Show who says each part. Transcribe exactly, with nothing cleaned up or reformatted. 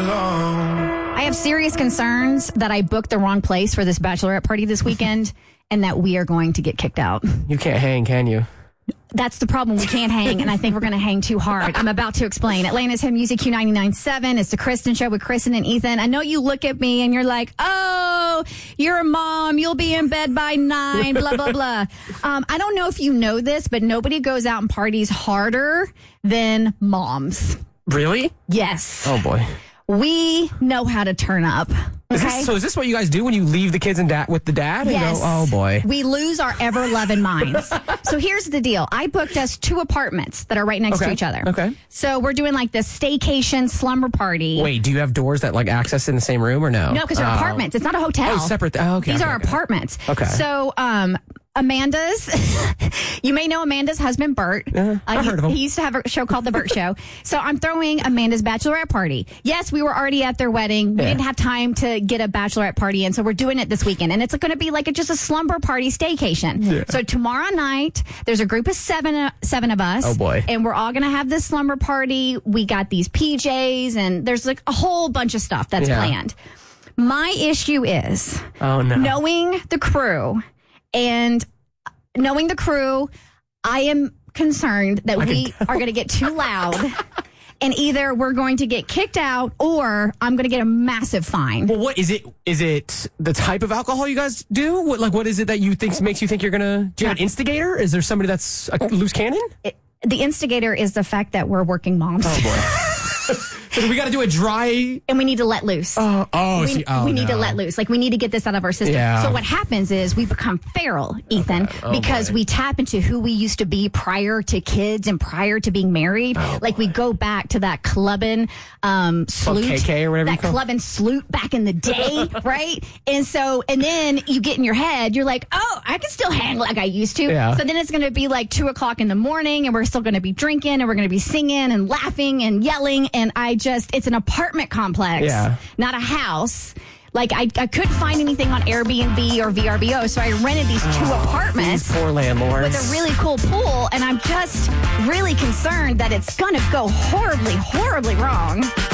Speaker 1: alone.
Speaker 2: I have serious concerns that I booked the wrong place for this bachelorette party this weekend and that we are going to get kicked out.
Speaker 3: You can't hang, can you?
Speaker 2: That's the problem. We can't hang, and I think we're going to hang too hard. I'm about to explain. Atlanta's Hit Music Q ninety-nine point seven. It's the Kristen Show with Kristen and Ethan. I know you look at me and you're like, oh, you're a mom. You'll be in bed by nine, blah, blah, blah. Um, I don't know if you know this, but nobody goes out and parties harder than moms.
Speaker 3: Really?
Speaker 2: Yes.
Speaker 3: Oh, boy.
Speaker 2: We know how to turn up.
Speaker 3: Is
Speaker 2: Okay?
Speaker 3: this, so is this what you guys do when you leave the kids and dad with the dad? And
Speaker 2: Yes.
Speaker 3: go, oh, boy.
Speaker 2: We lose our ever-loving minds. So here's the deal. I booked us two apartments that are right next
Speaker 3: Okay.
Speaker 2: to each other.
Speaker 3: Okay.
Speaker 2: So we're doing like this staycation slumber party.
Speaker 3: Wait, do you have doors that like access in the same room or no?
Speaker 2: No, because they're
Speaker 3: Oh.
Speaker 2: apartments. It's not a hotel.
Speaker 3: Oh, separate. Oh, okay.
Speaker 2: These
Speaker 3: okay,
Speaker 2: are
Speaker 3: okay.
Speaker 2: apartments.
Speaker 3: Okay.
Speaker 2: So, um, Amanda's, you may know Amanda's husband, Bert.
Speaker 3: Yeah, I've
Speaker 2: he,
Speaker 3: heard of him.
Speaker 2: He used to have a show called The Bert Show. So I'm throwing Amanda's bachelorette party. Yes, we were already at their wedding. We
Speaker 3: Yeah.
Speaker 2: didn't have time to get a bachelorette party in, so we're doing it this weekend. And it's going to be like a, just a slumber party staycation.
Speaker 3: Yeah.
Speaker 2: So tomorrow night, there's a group of seven, uh, seven of us.
Speaker 3: Oh, boy.
Speaker 2: And we're all going to have this slumber party. We got these P Js, and there's like a whole bunch of stuff that's
Speaker 3: Yeah.
Speaker 2: planned. My issue is
Speaker 3: Oh, no.
Speaker 2: knowing the crew and knowing the crew, I am concerned that
Speaker 3: I
Speaker 2: we
Speaker 3: can
Speaker 2: are going to get too loud and either we're going to get kicked out or I'm going to get a massive fine.
Speaker 3: Well, what is it? Is it the type of alcohol you guys do? What, like, what is it that you think makes you think you're gonna? Do you have an instigator? Is there somebody that's a loose cannon?
Speaker 2: It, the instigator is the fact that we're working moms.
Speaker 3: Oh boy! So we got to do a dry.
Speaker 2: And we need to let loose.
Speaker 3: Oh, oh,
Speaker 2: we,
Speaker 3: see, oh
Speaker 2: we need
Speaker 3: no.
Speaker 2: to let loose. Like, we need to get this out of our system.
Speaker 3: Yeah.
Speaker 2: So what happens is we become feral, Ethan,
Speaker 3: Oh,
Speaker 2: because
Speaker 3: boy.
Speaker 2: we tap into who we used to be prior to kids and prior to being married.
Speaker 3: Oh,
Speaker 2: like, we go back to that clubbing um, salute.
Speaker 3: K K or whatever you
Speaker 2: That
Speaker 3: call it.
Speaker 2: clubbing salute back in the day, right? And so, and then you get in your head, you're like, oh, I can still hang like I used to.
Speaker 3: Yeah.
Speaker 2: So then it's going to be like two o'clock in the morning and we're still going to be drinking and we're going to be singing and laughing and yelling. And I just, it's an apartment complex,
Speaker 3: Yeah.
Speaker 2: not a house. Like, I, I couldn't find anything on Airbnb or V R B O, so I rented these two apartments
Speaker 3: These poor landlords.
Speaker 2: with a really cool pool, and I'm just really concerned that it's going to go horribly, horribly wrong.